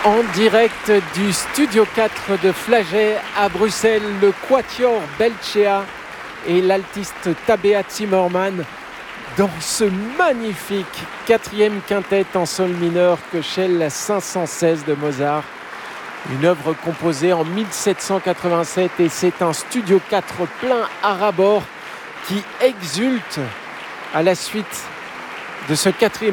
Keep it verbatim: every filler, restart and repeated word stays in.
En direct du Studio quatre de Flagey à Bruxelles, le Quatuor Belcea et l'altiste Tabea Zimmermann dans ce magnifique quatrième quintet en sol mineur Köchel cinq cent seize de Mozart. Une œuvre composée en mille sept cent quatre-vingt-sept et c'est un Studio quatre plein à ras-bord qui exulte à la suite de ce quatrième